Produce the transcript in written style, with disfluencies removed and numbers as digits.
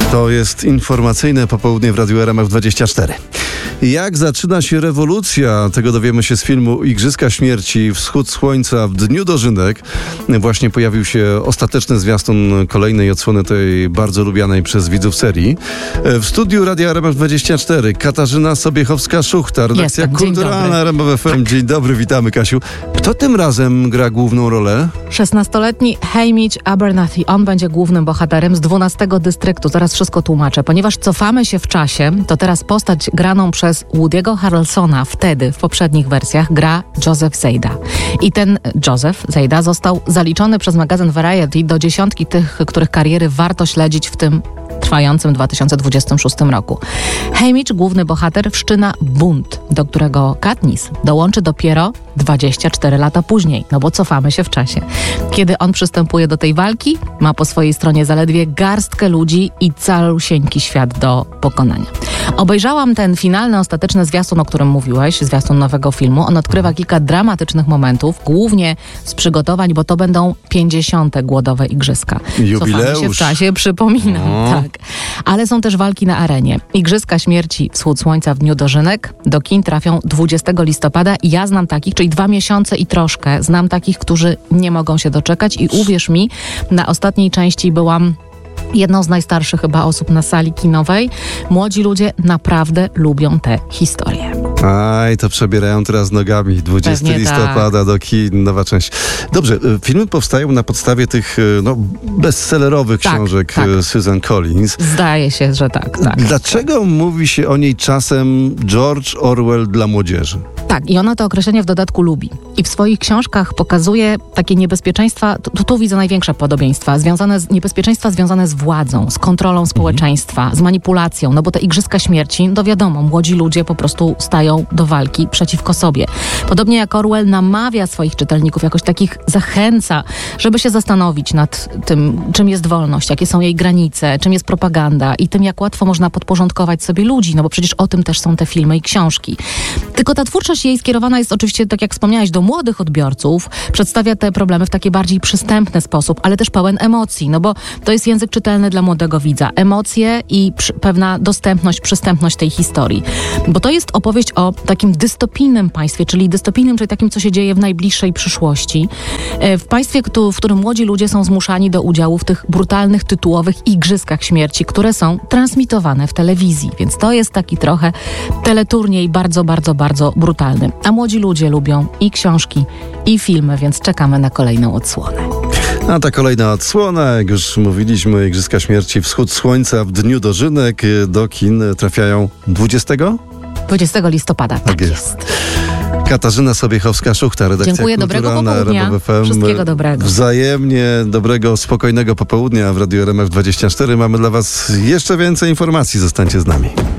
To jest informacyjne popołudnie w Radiu RMF24. Jak zaczyna się rewolucja? Tego dowiemy się z filmu Igrzyska Śmierci. Wschód Słońca w Dniu Dożynek. Właśnie pojawił się ostateczny zwiastun kolejnej odsłony tej bardzo lubianej przez widzów serii. W studiu Radia RMF24 Katarzyna Sobiechowska-Szuchta, redakcja kulturalna RMF FM. Dzień dobry, witamy Kasiu. Kto tym razem gra główną rolę? 16-letni Hamish Abernathy. On będzie głównym bohaterem z 12 dystryktu. Zaraz wszystko tłumaczę. Ponieważ cofamy się w czasie, to teraz postać graną przez Woody'ego Harrelsona wtedy, w poprzednich wersjach, gra Joseph Zada. I ten Joseph Zada został zaliczony przez magazyn Variety do dziesiątki tych, których kariery warto śledzić w tym trwającym 2026 roku. Hamish, główny bohater, wszczyna bunt, do którego Katniss dołączy dopiero 24 lata później, no bo cofamy się w czasie. Kiedy on przystępuje do tej walki, ma po swojej stronie zaledwie garstkę ludzi i calusieńki świat do pokonania. Obejrzałam ten finalny, ostateczny zwiastun, o którym mówiłeś, zwiastun nowego filmu. On odkrywa kilka dramatycznych momentów, głównie z przygotowań, bo to będą 50. głodowe igrzyska. Jubileusz. Cofamy się w czasie, przypominam, tak. Ale są też walki na arenie. Igrzyska Śmierci, Wschód Słońca w Dniu Dożynek do kin trafią 20 listopada i ja znam takich, czyli 2 miesiące i troszkę, znam takich, którzy nie mogą się doczekać i uwierz mi, na ostatniej części byłam jedną z najstarszych chyba osób na sali kinowej. Młodzi ludzie naprawdę lubią te historie. Aj, to przebierają teraz nogami. 20 Pewnie listopada do kin, nowa część. Dobrze, filmy powstają na podstawie tych bestsellerowych książek Susan Collins. Zdaje się, że tak. Dlaczego mówi się o niej czasem George Orwell dla młodzieży? Tak, i ona to określenie w dodatku lubi. I w swoich książkach pokazuje takie niebezpieczeństwa, tu widzę największe podobieństwa, niebezpieczeństwa związane z władzą, z kontrolą społeczeństwa, z manipulacją, no bo te Igrzyska Śmierci, to wiadomo, młodzi ludzie po prostu stają do walki przeciwko sobie. Podobnie jak Orwell namawia swoich czytelników, jakoś takich zachęca, żeby się zastanowić nad tym, czym jest wolność, jakie są jej granice, czym jest propaganda i tym, jak łatwo można podporządkować sobie ludzi, no bo przecież o tym też są te filmy i książki. Tylko ta twórczość jej skierowana jest oczywiście, tak jak wspomniałaś, do młodych odbiorców, przedstawia te problemy w taki bardziej przystępny sposób, ale też pełen emocji, no bo to jest język czytelny dla młodego widza. Emocje i pewna dostępność, przystępność tej historii. Bo to jest opowieść o takim dystopijnym państwie, czyli takim, co się dzieje w najbliższej przyszłości. W państwie, w którym młodzi ludzie są zmuszani do udziału w tych brutalnych, tytułowych Igrzyskach Śmierci, które są transmitowane w telewizji. Więc to jest taki trochę teleturniej bardzo, bardzo, bardzo brutalny. A młodzi ludzie lubią i książki, i filmy, więc czekamy na kolejną odsłonę. A ta kolejna odsłona, jak już mówiliśmy, Igrzyska Śmierci, Wschód Słońca w Dniu Dożynek do kin trafiają 20 listopada. Tak jest. Katarzyna Sobiechowska-Szuchta, redakcja Dziękuję, kulturalna RMF FM. Wszystkiego dobrego. Wzajemnie dobrego, spokojnego popołudnia w Radiu RMF24. Mamy dla Was jeszcze więcej informacji. Zostańcie z nami.